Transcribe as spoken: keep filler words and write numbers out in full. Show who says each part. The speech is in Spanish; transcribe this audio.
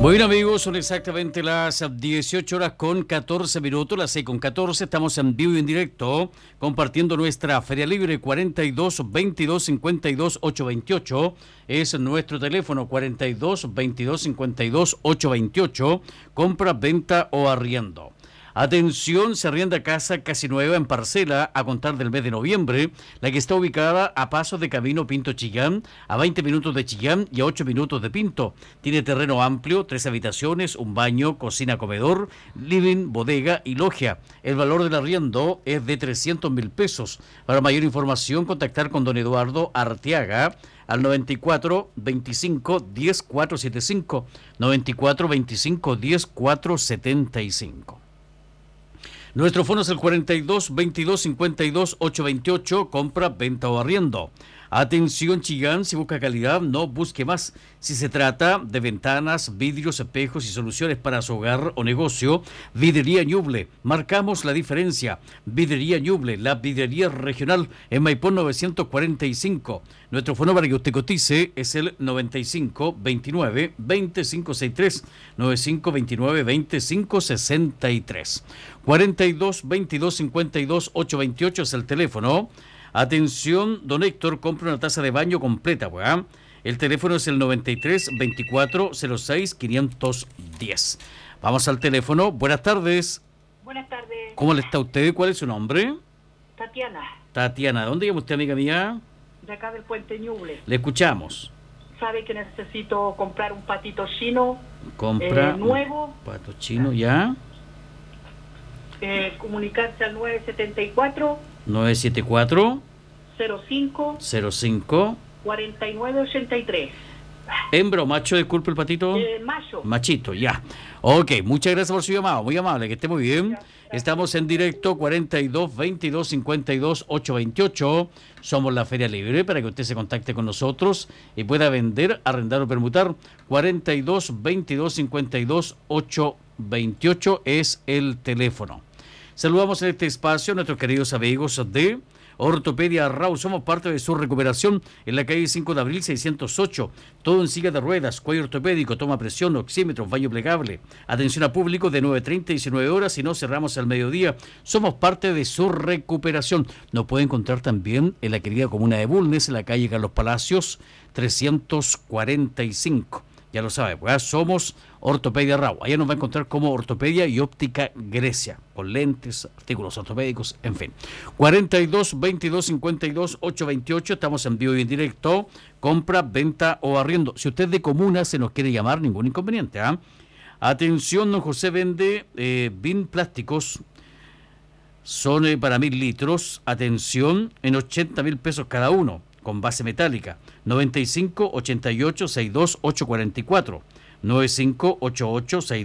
Speaker 1: Bueno amigos, son exactamente las dieciocho horas con catorce minutos, las seis con catorce, estamos en vivo y en directo compartiendo nuestra Feria Libre. Cuarenta y dos, veintidós, cincuenta y dos, ochocientos veintiocho es nuestro teléfono. Cuarenta y dos, veintidós, cincuenta y dos, ochocientos veintiocho, compra, venta o arriendo. Atención, se arrienda casa casi nueva en parcela a contar del mes de noviembre, la que está ubicada a pasos de camino Pinto Chillán, a veinte minutos de Chillán y a ocho minutos de Pinto. Tiene terreno amplio, tres habitaciones, un baño, cocina, comedor, living, bodega y logia. El valor del arriendo es de trescientos mil pesos. Para mayor información, contactar con don Eduardo Arteaga al noventa y cuatro, veinticinco, diez, cuatrocientos setenta y cinco, noventa y cuatro, veinticinco, diez, cuatrocientos setenta y cinco. Nuestro fono es el cuarenta y dos, veintidós, cincuenta y dos, ochocientos veintiocho, compra, venta o arriendo. Atención Chillán, si busca calidad, no busque más. Si se trata de ventanas, vidrios, espejos y soluciones para su hogar o negocio, Vidrería Ñuble, marcamos la diferencia. Vidrería Ñuble, la vidrería regional en Maipú novecientos cuarenta y cinco. Nuestro fono para que usted cotice es el noventa y cinco, veintinueve, veinticinco sesenta y tres, noventa y cinco, veintinueve, veinticinco sesenta y tres. cuarenta y dos, veintidós, cincuenta y dos, ochocientos veintiocho es el teléfono. Atención, don Héctor, compra una taza de baño completa, ¿verdad? El teléfono es el noventa y tres, veinticuatro, cero seis, quinientos diez. Vamos al teléfono. Buenas tardes.
Speaker 2: Buenas tardes.
Speaker 1: ¿Cómo le está usted? ¿Cuál es su nombre?
Speaker 2: Tatiana.
Speaker 1: Tatiana, ¿dónde llama usted, amiga mía?
Speaker 2: De acá del Puente Ñuble.
Speaker 1: Le escuchamos.
Speaker 2: Sabe que necesito comprar un patito chino.
Speaker 1: Compra
Speaker 2: eh, nuevo.
Speaker 1: Un pato chino, ¿ya?
Speaker 2: Eh, comunicarse al nueve siete cuatro,
Speaker 1: nueve siete cuatro,
Speaker 2: cero cinco,
Speaker 1: cero cinco,
Speaker 2: cuatro nueve ocho tres.
Speaker 1: ¿Hembra o macho, disculpe el patito?
Speaker 2: Eh, macho.
Speaker 1: Machito, ya. Ok, muchas gracias por su llamado, muy amable, que esté muy bien. Estamos en directo, cuarenta y dos, veintidós, cincuenta y dos, ochocientos veintiocho. Somos la Feria Libre para que usted se contacte con nosotros y pueda vender, arrendar o permutar. cuarenta y dos, veintidós, cincuenta y dos, ochocientos veintiocho es el teléfono. Saludamos en este espacio a nuestros queridos amigos de Ortopedia Arrau. Somos parte de su recuperación en la calle cinco de abril seiscientos ocho. Todo en silla de ruedas, cuello ortopédico, toma presión, oxímetro, baño plegable. Atención a público de nueve treinta a diecinueve horas y no cerramos al mediodía. Somos parte de su recuperación. Nos puede encontrar también en la querida comuna de Bulnes, en la calle Carlos Palacios trescientos cuarenta y cinco. Ya lo sabe, pues somos Ortopedia Arrau. Allá nos va a encontrar como Ortopedia y Óptica Grecia, con lentes, artículos ortopédicos, en fin. cuarenta y dos, veintidós, cincuenta y dos, ochocientos veintiocho, estamos en vivo y en directo, compra, venta o arriendo. Si usted de comuna se nos quiere llamar, ningún inconveniente. ¿eh? Atención, don José vende eh, bin plásticos, son eh, para mil litros, atención, en ochenta mil pesos cada uno, con base metálica. noventa y cinco, ochenta y ocho, sesenta y dos, ochocientos cuarenta y cuatro, noventa y cinco, ochenta y ocho, sesenta y dos.